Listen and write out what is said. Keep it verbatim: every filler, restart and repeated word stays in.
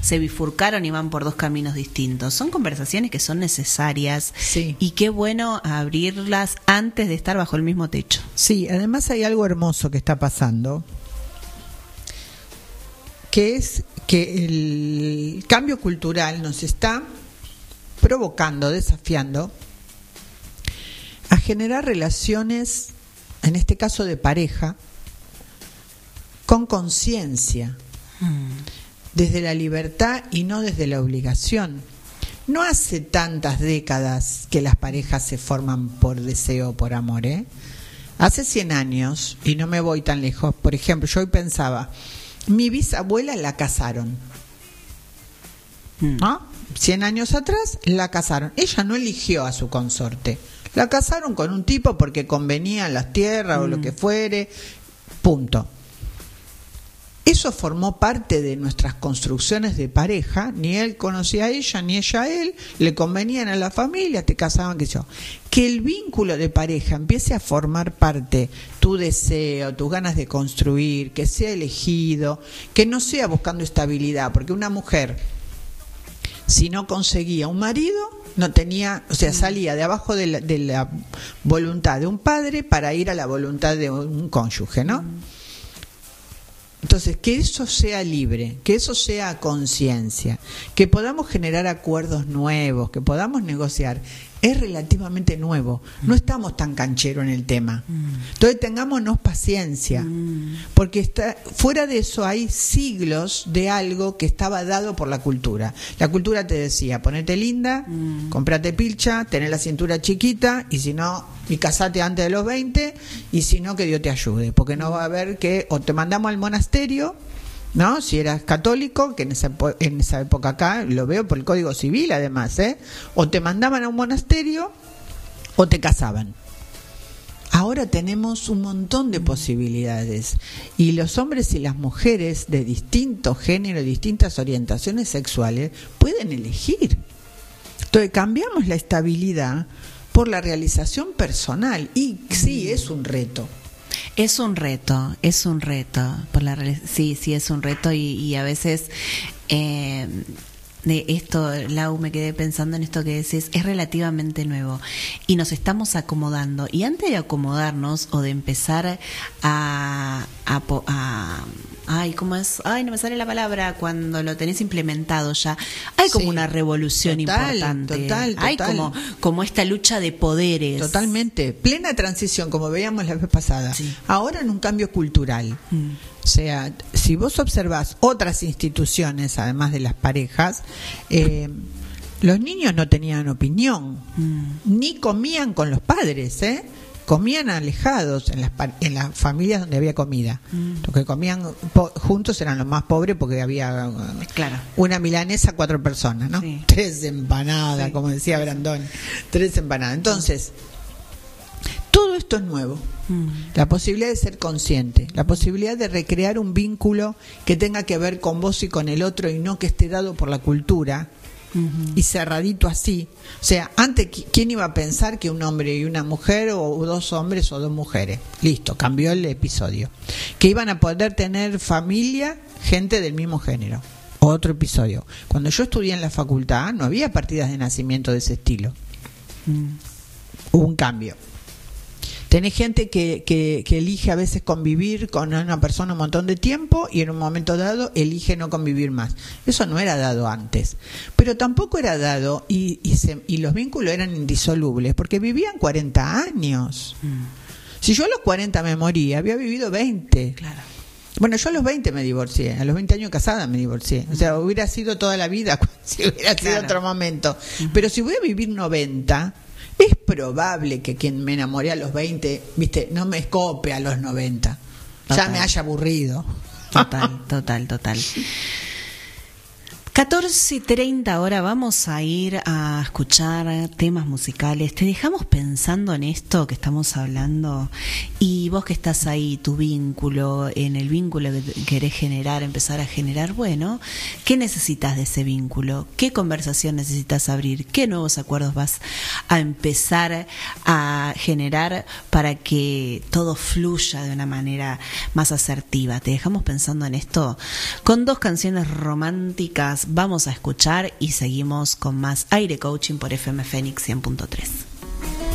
se bifurcaron y van por dos caminos distintos. Son conversaciones que son necesarias, sí. Y qué bueno abrirlas antes de estar bajo el mismo techo. Sí, además hay algo hermoso que está pasando, que es que el cambio cultural nos está provocando, desafiando a generar relaciones, en este caso de pareja, con conciencia, mm. desde la libertad y no desde la obligación. No hace tantas décadas que las parejas se forman por deseo o por amor, ¿eh? Hace cien años, y no me voy tan lejos, por ejemplo, yo hoy pensaba, mi bisabuela la casaron, ¿no? cien años atrás la casaron. Ella no eligió a su consorte, la casaron con un tipo porque convenían las tierras mm. o lo que fuere, punto. Eso formó parte de nuestras construcciones de pareja. Ni él conocía a ella, ni ella a él. Le convenían a la familia, te casaban, qué sé yo. Que el vínculo de pareja empiece a formar parte, tu deseo, tus ganas de construir, que sea elegido, que no sea buscando estabilidad. Porque una mujer, si no conseguía un marido, no tenía, o sea, salía de abajo de la, de la voluntad de un padre para ir a la voluntad de un cónyuge, ¿no? Entonces, que eso sea libre, que eso sea a conciencia, que podamos generar acuerdos nuevos, que podamos negociar, es relativamente nuevo. No estamos tan cancheros en el tema. Entonces, tengámonos paciencia, porque está, fuera de eso hay siglos de algo que estaba dado por la cultura. La cultura te decía, ponete linda, comprate pilcha, tener la cintura chiquita, y si no, y casate antes de los veinte, y si no, que Dios te ayude, porque no va a haber que, o te mandamos al monasterio, ¿no? Si eras católico, que en esa, en esa época acá, lo veo por el Código Civil además, ¿eh? O te mandaban a un monasterio, o te casaban. Ahora tenemos un montón de posibilidades, y los hombres y las mujeres de distintos géneros, distintas orientaciones sexuales, pueden elegir. Entonces cambiamos la estabilidad por la realización personal, y sí, es un reto. Es un reto, es un reto, por la sí, sí es un reto, y, y a veces eh, de esto, Lau, me quedé pensando en esto que decís, es relativamente nuevo y nos estamos acomodando, y antes de acomodarnos o de empezar a, a, a ay, ¿cómo es? Ay, no me sale la palabra, cuando lo tenés implementado ya, hay como sí, una revolución total, importante, total, total. Hay como, como esta lucha de poderes. Totalmente, plena transición, como veíamos la vez pasada, sí. Ahora en un cambio cultural. Mm. O sea, si vos observás otras instituciones, además de las parejas, eh, los niños no tenían opinión, mm. ni comían con los padres, ¿eh? Comían alejados en las, en las familias donde había comida. Mm. Los que comían po- juntos eran los más pobres, porque había claro. una milanesa, cuatro personas, ¿no? Sí. Tres empanadas, sí. Como decía Brandón, tres empanadas. Entonces, todo esto es nuevo. Mm. La posibilidad de ser consciente, la posibilidad de recrear un vínculo que tenga que ver con vos y con el otro, y no que esté dado por la cultura. Uh-huh. Y cerradito así. O sea, antes, ¿quién iba a pensar que un hombre y una mujer, o dos hombres o dos mujeres? Listo, cambió el episodio. Que iban a poder tener familia, gente del mismo género. Otro episodio. Cuando yo estudié en la facultad, no había partidas de nacimiento de ese estilo. Mm. Hubo un cambio. Tenés gente que, que, que elige a veces convivir con una persona un montón de tiempo, y en un momento dado elige no convivir más. Eso no era dado antes, pero tampoco era dado, y, y, se, y los vínculos eran indisolubles, porque vivían cuarenta años. Mm. Si yo a los cuarenta me moría, había vivido veinte. Claro. Bueno, yo a los veinte me divorcié, a los veinte años casada me divorcié. O sea, hubiera sido toda la vida si hubiera sido claro. Otro momento. Mm. Pero si voy a vivir noventa... es probable que quien me enamoré a los veinte, viste, no me escope a los noventa. Total. Ya me haya aburrido. Total, total, total. catorce y treinta ahora, vamos a ir a escuchar temas musicales. Te dejamos pensando en esto que estamos hablando, y vos que estás ahí, tu vínculo, en el vínculo que querés generar, empezar a generar, bueno, ¿qué necesitas de ese vínculo? ¿Qué conversación necesitas abrir? ¿Qué nuevos acuerdos vas a empezar a generar para que todo fluya de una manera más asertiva? Te dejamos pensando en esto con dos canciones románticas vamos a escuchar y seguimos con más Aire Coaching por F M Fénix cien punto tres.